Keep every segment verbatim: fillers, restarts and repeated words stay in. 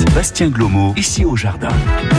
Bastien Glomo, ici au jardin.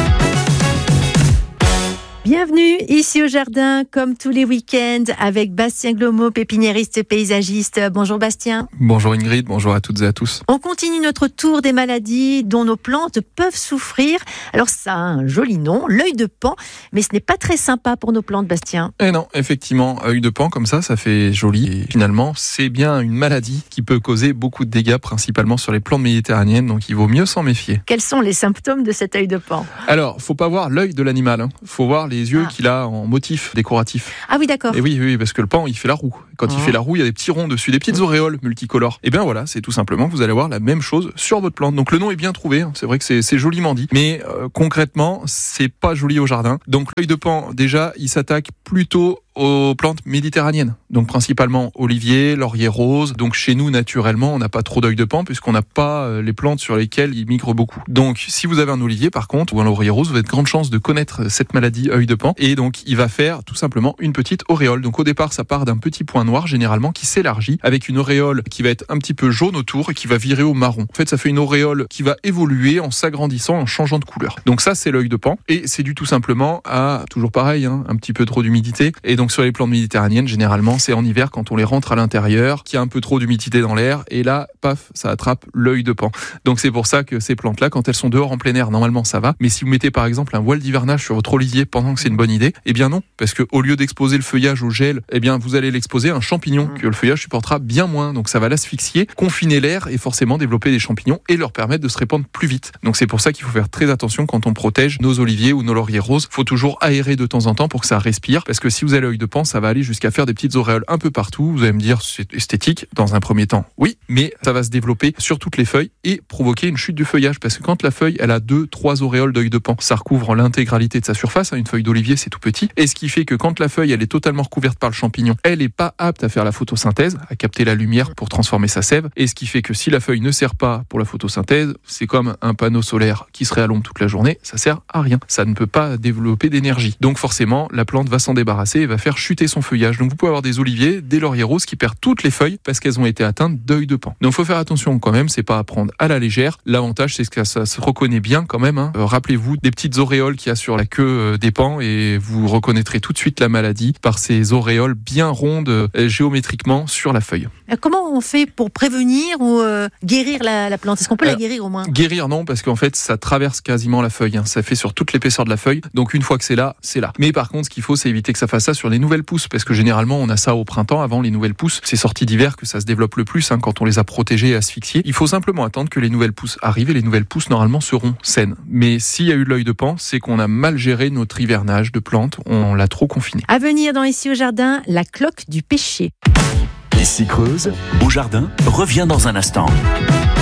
Bienvenue ici au jardin, comme tous les week-ends, avec Bastien Glomo, pépiniériste et paysagiste. Bonjour Bastien. Bonjour Ingrid, bonjour à toutes et à tous. On continue notre tour des maladies dont nos plantes peuvent souffrir. Alors ça a un joli nom, l'œil de Pan, mais ce n'est pas très sympa pour nos plantes, Bastien. Eh non, effectivement, œil de Pan comme ça, ça fait joli. Et finalement, c'est bien une maladie qui peut causer beaucoup de dégâts, principalement sur les plantes méditerranéennes, donc il vaut mieux s'en méfier. Quels sont les symptômes de cet œil de Pan ? Alors, faut pas voir l'œil de l'animal, hein. Faut voir les yeux ah. qu'il a en motif décoratif. Ah oui, d'accord. Et oui, oui, parce que le pan, il fait la roue. Quand oh. il fait la roue, il y a des petits ronds dessus, des petites auréoles multicolores. Et bien voilà, c'est tout simplement, vous allez avoir la même chose sur votre plante. Donc le nom est bien trouvé, hein. C'est vrai que c'est, c'est joliment dit. Mais euh, concrètement, c'est pas joli au jardin. Donc l'œil de Pan, déjà, il s'attaque plutôt aux plantes méditerranéennes, donc principalement olivier, laurier rose. Donc chez nous, naturellement, on n'a pas trop d'œil de Pan puisqu'on n'a pas les plantes sur lesquelles il migre beaucoup. Donc si vous avez un olivier par contre, ou un laurier rose, vous avez de grandes chances de connaître cette maladie œil de Pan. Et donc il va faire tout simplement une petite auréole. Donc au départ, ça part d'un petit point noir généralement qui s'élargit avec une auréole qui va être un petit peu jaune autour et qui va virer au marron. En fait, ça fait une auréole qui va évoluer en s'agrandissant, en changeant de couleur. Donc ça, c'est l'œil de Pan. Et c'est dû tout simplement à, toujours pareil, hein, un petit peu trop d'humidité. Et donc sur les plantes méditerranéennes, généralement, c'est en hiver quand on les rentre à l'intérieur, qu'il y a un peu trop d'humidité dans l'air, et là, paf, ça attrape l'œil de Pan. Donc c'est pour ça que ces plantes-là, quand elles sont dehors en plein air, normalement ça va. Mais si vous mettez par exemple un voile d'hivernage sur votre olivier pendant que c'est une bonne idée, eh bien non, parce que au lieu d'exposer le feuillage au gel, eh bien vous allez l'exposer à un champignon que le feuillage supportera bien moins. Donc ça va l'asphyxier, confiner l'air et forcément développer des champignons et leur permettre de se répandre plus vite. Donc c'est pour ça qu'il faut faire très attention quand on protège nos oliviers ou nos lauriers roses. Faut toujours aérer de temps en temps pour que ça respire, parce que si vous avez l'œil de Pan, ça va aller jusqu'à faire des petites auréoles un peu partout. Vous allez me dire, c'est esthétique dans un premier temps. Oui, mais ça va se développer sur toutes les feuilles et provoquer une chute du feuillage, parce que quand la feuille, elle a deux, trois auréoles d'œil de Pan, ça recouvre l'intégralité de sa surface. Une feuille d'olivier, c'est tout petit. Et ce qui fait que quand la feuille, elle est totalement recouverte par le champignon, elle n'est pas apte à faire la photosynthèse, à capter la lumière pour transformer sa sève. Et ce qui fait que si la feuille ne sert pas pour la photosynthèse, c'est comme un panneau solaire qui serait à l'ombre toute la journée, ça sert à rien. Ça ne peut pas développer d'énergie. Donc forcément, la plante va s'en débarrasser et va faire chuter son feuillage. Donc vous pouvez avoir des oliviers, des lauriers roses qui perdent toutes les feuilles parce qu'elles ont été atteintes d'œil de Pan. Donc il faut faire attention quand même, c'est pas à prendre à la légère. L'avantage, c'est que ça se reconnaît bien quand même, hein. Euh, rappelez-vous des petites auréoles qu'il y a sur la queue euh, des pans et vous reconnaîtrez tout de suite la maladie par ces auréoles bien rondes euh, géométriquement sur la feuille. Comment on fait pour prévenir ou euh, guérir la, la plante ? Est-ce qu'on peut Alors, la guérir au moins ? Guérir non, parce qu'en fait ça traverse quasiment la feuille, hein. Ça fait sur toute l'épaisseur de la feuille, donc une fois que c'est là, c'est là. Mais par contre, ce qu'il faut, c'est éviter que ça fasse ça sur les nouvelles pousses, parce que généralement on a ça au printemps avant les nouvelles pousses. C'est sorties d'hiver que ça se développe le plus, hein, quand on les a protégées et asphyxiées. Il faut simplement attendre que les nouvelles pousses arrivent et les nouvelles pousses normalement seront saines. Mais s'il y a eu de l'œil de Pan, c'est qu'on a mal géré notre hivernage de plantes, on l'a trop confiné. À venir dans Ici au jardin, la cloque du péché. Ici Creuse, au jardin, revient dans un instant.